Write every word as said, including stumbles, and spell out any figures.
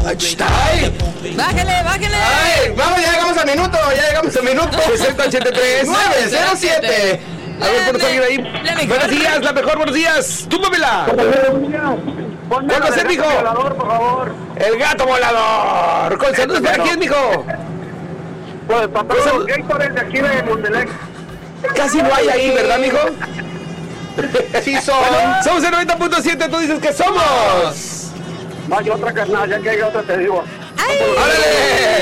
Ay. Bájale, bájale. Ay, vamos, ya llegamos al minuto, ya llegamos al minuto. sesenta ochenta y tres nueve cero siete. A ver, por alguien ahí. Buenos días, la mejor, buenos días. Túmbamela. ¿Cuál va a ser, mijo? Por favor. El gato volador. Con saludos para quién, mijo. Pues para todos los Gators de aquí de Montelec. Casi no hay ahí, ¿verdad, mijo? Sí son. Somos el noventa punto siete, tú dices que somos. No hay otra carnal, ya que hay otra te digo. ¡Ay! ¡Órale!